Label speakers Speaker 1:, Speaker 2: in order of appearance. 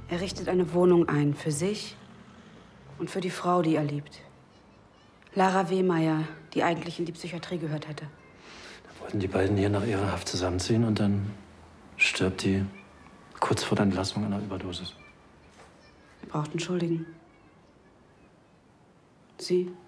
Speaker 1: Er richtet eine Wohnung ein für sich und für die Frau, die er liebt. Lara Wehmeier, die eigentlich in die Psychiatrie gehört hätte.
Speaker 2: Da wollten die beiden hier nach ihrer Haft zusammenziehen und dann stirbt die kurz vor der Entlassung an einer Überdosis.
Speaker 1: Er braucht einen Schuldigen. Sie?